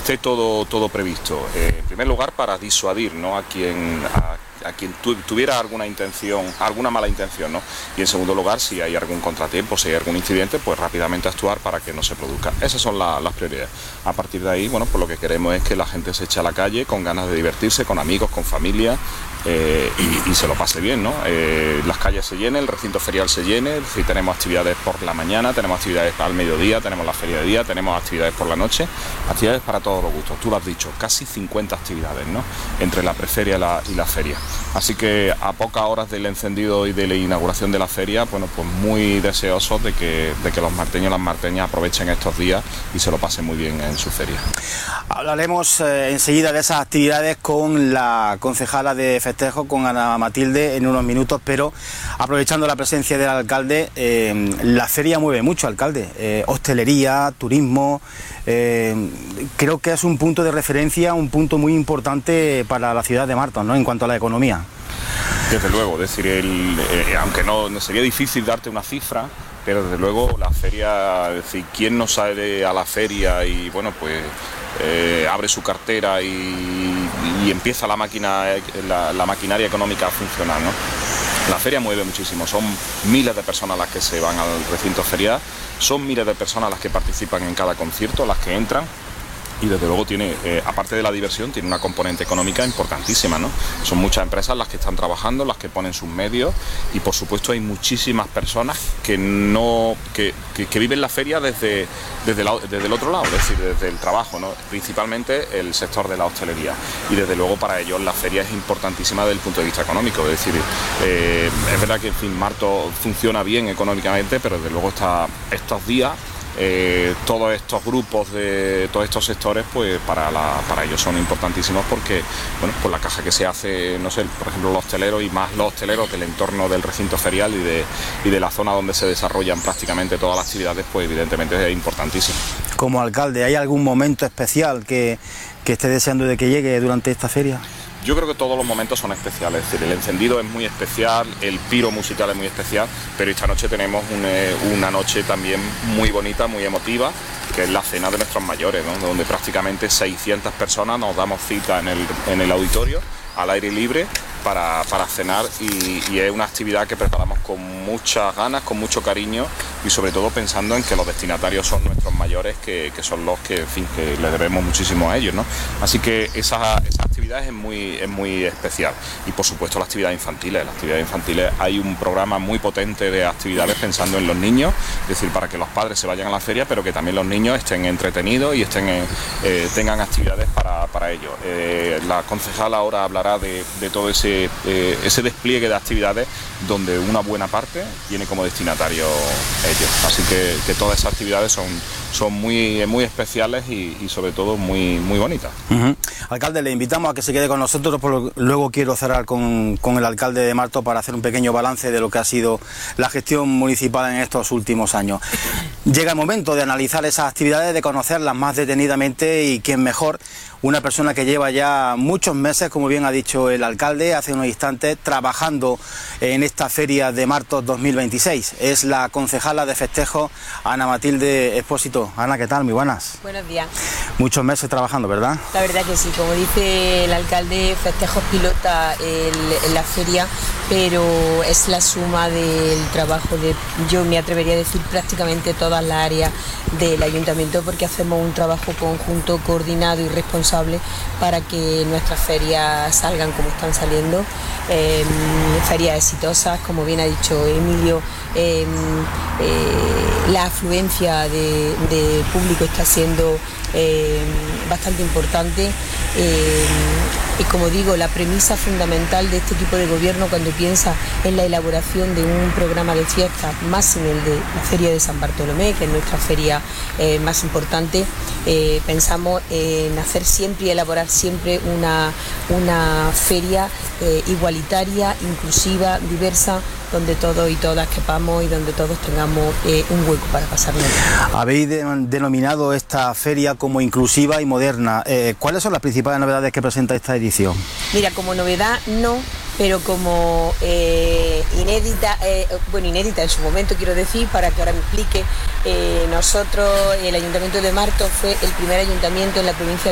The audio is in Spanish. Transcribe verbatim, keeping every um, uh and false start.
esté todo, todo previsto. Eh, en primer lugar, para disuadir, ¿no?, a quien... A, a quien tu, tuviera alguna intención, alguna mala intención, ¿no? Y en segundo lugar, si hay algún contratiempo, si hay algún incidente, pues rápidamente actuar para que no se produzca. Esas son la, las prioridades. A partir de ahí, bueno, pues lo que queremos es que la gente se eche a la calle con ganas de divertirse, con amigos, con familia, eh, y, y se lo pase bien, ¿no? Eh, las calles se llenen, el recinto ferial se llene, si tenemos actividades por la mañana, tenemos actividades al mediodía, tenemos la feria de día, tenemos actividades por la noche, actividades para todos los gustos. Tú lo has dicho, casi cincuenta actividades, ¿no?, entre la preferia y la, y la feria. Así que a pocas horas del encendido y de la inauguración de la feria, bueno, pues muy deseosos de que, de que los marteños y las marteñas aprovechen estos días y se lo pasen muy bien en su feria. Hablaremos eh, enseguida de esas actividades con la concejala de festejo, con Ana Matilde, en unos minutos, pero aprovechando la presencia del alcalde, eh, la feria mueve mucho, alcalde, eh, hostelería, turismo, eh, creo que es un punto de referencia, un punto muy importante para la ciudad de Martos, ¿no?, en cuanto a la economía. Desde luego, es decir, el, eh, aunque no, no sería difícil darte una cifra, pero desde luego la feria, es decir, ¿quién no sale a la feria y bueno, pues eh, abre su cartera y, y empieza la máquina, la, la maquinaria económica a funcionar, ¿no? La feria mueve muchísimo, son miles de personas las que se van al recinto ferial, son miles de personas las que participan en cada concierto, las que entran. Y desde luego tiene, eh, aparte de la diversión, tiene una componente económica importantísima, ¿no? Son muchas empresas las que están trabajando, las que ponen sus medios, y por supuesto hay muchísimas personas que no que, que, que viven la feria desde, desde, la, desde el otro lado, es decir, desde el trabajo, ¿no?, principalmente el sector de la hostelería. Y desde luego para ellos la feria es importantísima desde el punto de vista económico, es decir, eh, es verdad que en fin, Martos funciona bien económicamente, pero desde luego está, estos días Eh, todos estos grupos de todos estos sectores, pues para, la, para ellos son importantísimos porque, bueno, pues la caja que se hace, no sé, por ejemplo los hosteleros y más los hosteleros del entorno del recinto ferial y de, y de la zona donde se desarrollan prácticamente todas las actividades, pues evidentemente es importantísimo. Como alcalde, ¿hay algún momento especial que, que esté deseando de que llegue durante esta feria? Yo creo que todos los momentos son especiales, es decir, el encendido es muy especial, el piro musical es muy especial, pero esta noche tenemos una, una noche también muy bonita, muy emotiva, que es la cena de nuestros mayores, ¿no?, donde prácticamente seiscientas personas nos damos cita en el, en el auditorio, al aire libre, para, para cenar, y, y es una actividad que preparamos con muchas ganas, con mucho cariño, y sobre todo pensando en que los destinatarios son nuestros mayores, que, que son los que, en fin, que le debemos muchísimo a ellos, ¿no? Así que esa, esa actividad es muy, es muy especial. Y por supuesto las actividades infantiles, las actividades infantiles hay un programa muy potente de actividades pensando en los niños, es decir, para que los padres se vayan a la feria, pero que también los niños estén entretenidos y estén en, eh, tengan actividades para, para ellos. Eh, la concejala ahora hablará de, de todo ese Eh, ese despliegue de actividades donde una buena parte tiene como destinatario ellos, así que, que todas esas actividades son, son muy, muy especiales y, y sobre todo muy, muy bonitas. Uh-huh. Alcalde, le invitamos a que se quede con nosotros, pero luego quiero cerrar con, con el alcalde de Martos para hacer un pequeño balance de lo que ha sido la gestión municipal en estos últimos años. Llega el momento de analizar esas actividades, de conocerlas más detenidamente, y quién mejor, una persona que lleva ya muchos meses, como bien ha dicho el alcalde hace unos instantes, trabajando en esta feria de Martos dos mil veintiséis. Es la concejala de festejo, Ana Matilde Expósito. Ana, ¿qué tal? Muy buenas. Buenos días. Muchos meses trabajando, ¿verdad? La verdad que sí, como dice el alcalde, Festejos pilota el, en la feria, pero es la suma del trabajo de, yo me atrevería a decir, prácticamente todas las áreas del ayuntamiento, porque hacemos un trabajo conjunto, coordinado y responsable para que nuestras ferias salgan como están saliendo, eh, ferias exitosas, como bien ha dicho Emilio. eh, eh, la afluencia de, de público está siendo eh, bastante importante, eh, y como digo, la premisa fundamental de este equipo de gobierno cuando piensa en la elaboración de un programa de fiesta, más en el de la Feria de San Bartolomé, que es nuestra feria eh, más importante, eh, pensamos en hacer siempre y elaborar siempre una, una feria eh, igualitaria, inclusiva, diversa, donde todos y todas quepamos y donde todos tengamos eh, un hueco para pasarnos. Habéis de, denominado esta feria como inclusiva y moderna. Eh, ¿Cuáles son las principales novedades que presenta esta edición? Mira, como novedad no, pero como eh, inédita, eh, bueno, inédita en su momento, quiero decir, para que ahora me explique, eh, nosotros, el Ayuntamiento de Martos fue el primer ayuntamiento en la provincia